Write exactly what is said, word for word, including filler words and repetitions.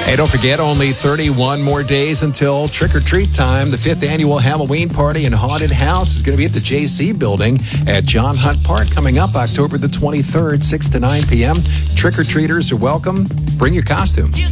Hey, don't forget, only thirty-one more days until trick-or-treat time. The fifth annual Halloween party and haunted house is going to be at the J C building at John Hunt Park coming up October the twenty-third, six to nine p.m. Trick-or-treaters are welcome. Bring your costume.